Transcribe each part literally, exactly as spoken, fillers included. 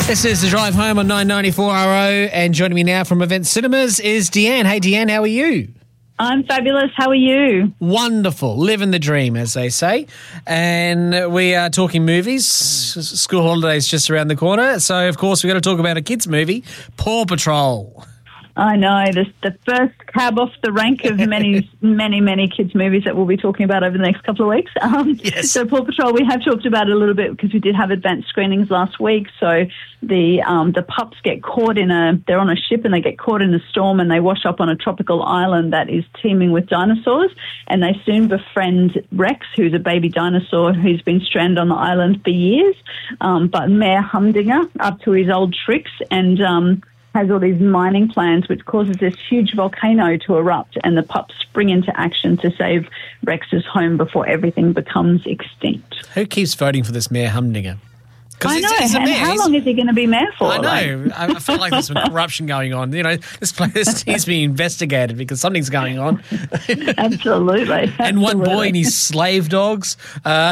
This is The Drive Home on nine ninety-four R O, and joining me now from Event Cinemas is Deanne. Hey, Deanne, how are you? I'm fabulous. How are you? Wonderful. Living the dream, as they say. And we are talking movies. School holidays just around the corner. So, of course, we've got to talk about a kids' movie, Paw Patrol. I know. This the first cab off the rank of many, many, many kids' movies that we'll be talking about over the next couple of weeks. Um, yes. So Paw Patrol, we have talked about it a little bit because we did have advanced screenings last week. So the um, the pups get caught in a, they're on a ship and they get caught in a storm and they wash up on a tropical island that is teeming with dinosaurs. And they soon befriend Rex, who's a baby dinosaur who's been stranded on the island for years. Um, but Mayor Humdinger, up to his old tricks, and um, has all these mining plans, which causes this huge volcano to erupt, and the pups spring into action to save Rex's home before everything becomes extinct. Who keeps voting for this Mayor Humdinger? I know, he's, he's and how long is he going to be mayor for? I know. Like? I feel like there's some corruption going on. You know, this place needs to be investigated because something's going on. Absolutely. And one boy and his slave dogs. Uh,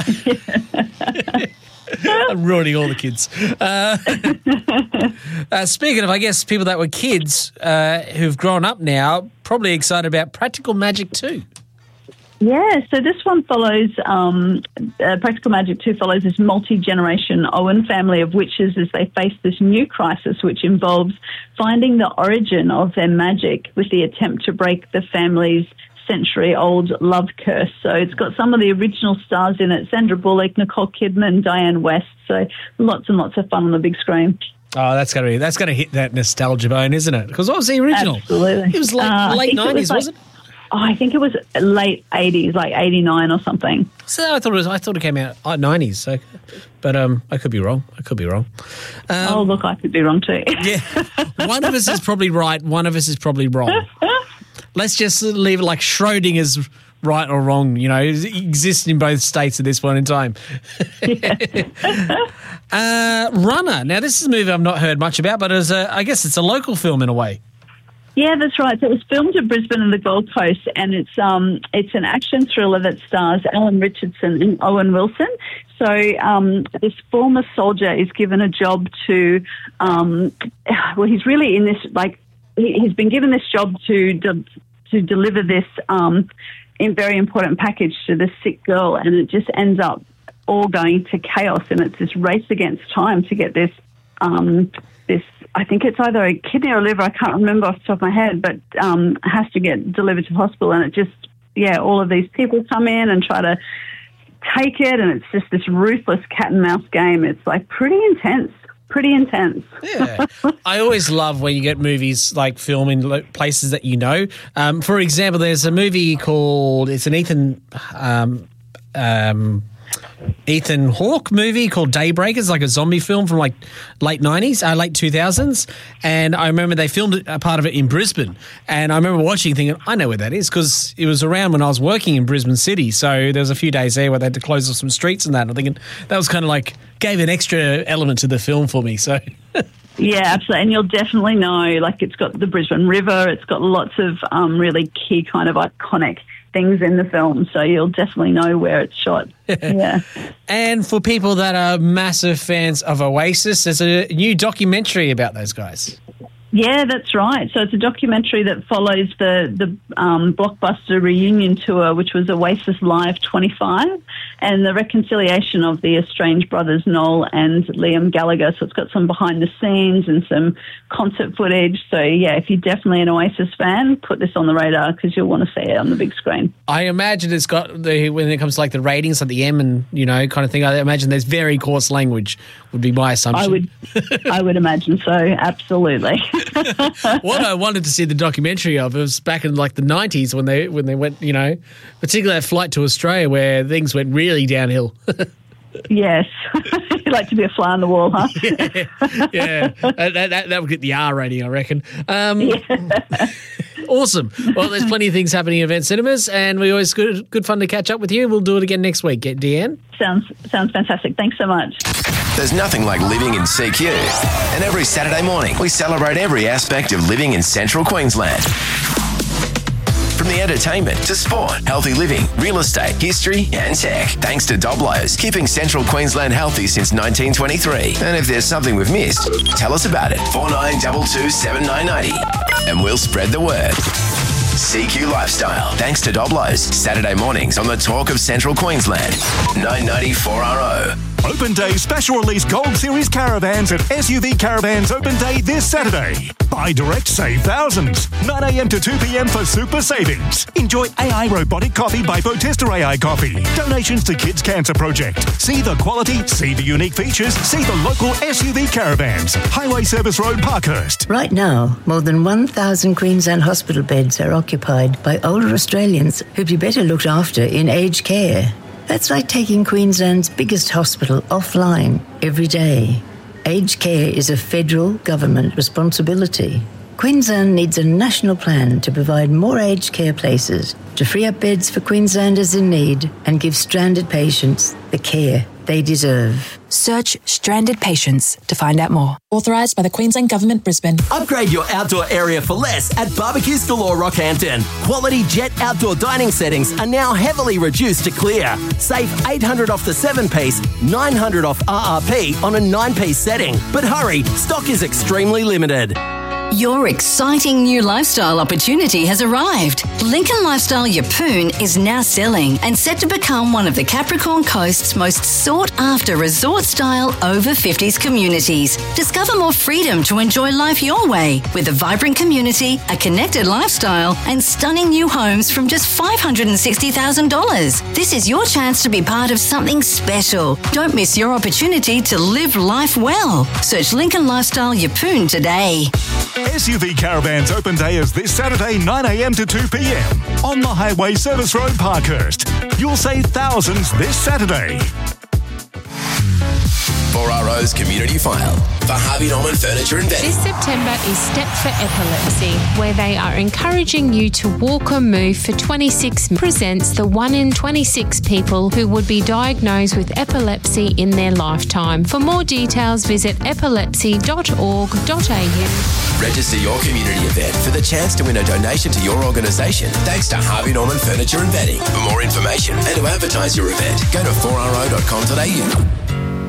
I'm ruining all the kids. Uh, uh, speaking of, I guess, people that were kids uh, who've grown up now, probably excited about Practical Magic two. Yeah, so this one follows, um, uh, Practical Magic two follows this multi-generation Owen family of witches as they face this new crisis, which involves finding the origin of their magic with the attempt to break the family's century-old love curse. So it's got some of the original stars in it, Sandra Bullock, Nicole Kidman, Diane West. So lots and lots of fun on the big screen. Oh, that's going to that's going to hit that nostalgia bone, isn't it? Because what was the original? Absolutely. It was late, uh, late nineties, it was, was like, it? Oh, I think it was late eighties, like eighty-nine or something. So I thought it was. I thought it came out uh, nineties. So, but um, I could be wrong. I could be wrong. Um, oh, look, I could be wrong too. Yeah, one of us is probably right. One of us is probably wrong. Let's just leave it like Schrodinger's right or wrong. You know, it exists in both states at this point in time. uh, Runner. Now, this is a movie I've not heard much about, but as a, I guess it's a local film in a way. Yeah, that's right. So it was filmed at Brisbane and the Gold Coast, and it's um it's an action thriller that stars Alan Richardson and Owen Wilson. So um, this former soldier is given a job to, um, well, he's really in this, like, he, he's been given this job to de- to deliver this um, in very important package to this sick girl, and it just ends up all going to chaos, and it's this race against time to get this um, this. I think it's either a kidney or a liver, I can't remember off the top of my head, but um, has to get delivered to the hospital. And it just, yeah, all of these people come in and try to take it, and it's just this ruthless cat and mouse game. It's like pretty intense, pretty intense. Yeah. I always love when you get movies like film in lo- places that you know. Um, for example, there's a movie called, it's an Ethan... Um, um, Ethan Hawke movie called Daybreakers, like a zombie film from like late nineties, uh, late two thousands. And I remember they filmed a part of it in Brisbane. And I remember watching and thinking, I know where that is because it was around when I was working in Brisbane City. So there was a few days there where they had to close off some streets and that. And I'm thinking that was kind of like gave an extra element to the film for me. So... Yeah, absolutely. And you'll definitely know, like it's got the Brisbane River, it's got lots of um, really key kind of iconic things in the film, so you'll definitely know where it's shot. Yeah. And for people that are massive fans of Oasis, there's a new documentary about those guys. Yeah, that's right. So it's a documentary that follows the the um, blockbuster reunion tour, which was Oasis Live twenty-five, and the reconciliation of the estranged brothers Noel and Liam Gallagher. So it's got some behind the scenes and some concert footage. So yeah, if you're definitely an Oasis fan, put this on the radar because you'll want to see it on the big screen. I imagine it's got the when it comes to like the ratings at the M and you know kind of thing. I imagine there's very coarse language. Would be my assumption. I would, I would imagine so. Absolutely. What I wanted to see the documentary of was back in like the nineties when they when they went, you know, particularly that flight to Australia where things went really downhill. Yes. You'd like to be a fly on the wall, huh? yeah, yeah. That, that, that would get the R rating, I reckon. Um, yeah. Awesome. Well, there's plenty of things happening at Event Cinemas, and we always good good fun to catch up with you. We'll do it again next week. Deanne? Sounds sounds fantastic. Thanks so much. There's nothing like living in C Q. And every Saturday morning, we celebrate every aspect of living in central Queensland. From the entertainment to sport, healthy living, real estate, history and tech. Thanks to Doblos, keeping Central Queensland healthy since nineteen twenty-three. And if there's something we've missed, tell us about it. four nine two two seven nine nine zero and we'll spread the word. C Q Lifestyle. Thanks to Doblos. Saturday mornings on the Talk of Central Queensland. nine ninety-four R O. Open Day special release Gold Series caravans at S U V Caravans Open Day this Saturday. Buy direct, save thousands. nine a.m. to two p.m. for super savings. Enjoy A I Robotic Coffee by Botesta A I Coffee. Donations to Kids Cancer Project. See the quality, see the unique features, see the local S U V Caravans. Highway Service Road, Parkhurst. Right now, more than one thousand Queensland hospital beds are occupied by older Australians who'd be better looked after in aged care. That's like taking Queensland's biggest hospital offline every day. Aged care is a federal government responsibility. Queensland needs a national plan to provide more aged care places, to free up beds for Queenslanders in need and give stranded patients the care they deserve. Search Stranded Patients to find out more. Authorised by the Queensland Government, Brisbane. Upgrade your outdoor area for less at Barbecues Galore Rockhampton. Quality Jet outdoor dining settings are now heavily reduced to clear. Save eight hundred dollars off the seven-piece, nine hundred dollars off R R P on a nine-piece setting. But hurry, stock is extremely limited. Your exciting new lifestyle opportunity has arrived. Lincoln Lifestyle Yeppoon is now selling and set to become one of the Capricorn Coast's most sought-after resort-style over fifties communities. Discover more freedom to enjoy life your way with a vibrant community, a connected lifestyle and stunning new homes from just five hundred sixty thousand dollars. This is your chance to be part of something special. Don't miss your opportunity to live life well. Search Lincoln Lifestyle Yeppoon today. S U V Caravans Open Day is this Saturday, nine a.m. to two p.m. on the Highway Service Road, Parkhurst. You'll save thousands this Saturday. four R O's Community File for Harvey Norman Furniture and Bedding. This September is Step for Epilepsy, where they are encouraging you to walk or move for twenty-six. Presents the one in twenty-six people who would be diagnosed with epilepsy in their lifetime. For more details, visit epilepsy dot org dot a u. Register your community event for the chance to win a donation to your organisation thanks to Harvey Norman Furniture and Bedding. For more information and to advertise your event, go to four r o dot com dot a u.